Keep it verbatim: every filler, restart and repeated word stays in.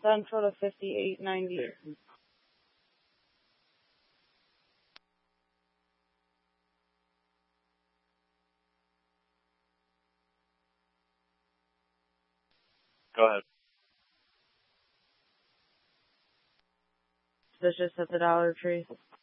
Central to fifty-eight ninety. Go ahead. Suspicious at the Dollar Tree.